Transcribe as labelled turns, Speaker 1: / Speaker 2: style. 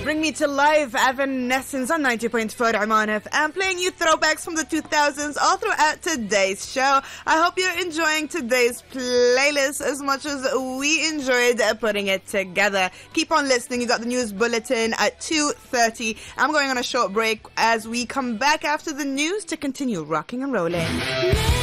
Speaker 1: Bring Me to Life, Evanescence on 90.4 Oman FM, playing you throwbacks from the 2000s all throughout today's show. I hope you're enjoying today's playlist as much as we enjoyed putting it together. Keep on listening. You got the news bulletin at 2:30. I'm going on a short break as we come back after the news to continue rocking and rolling.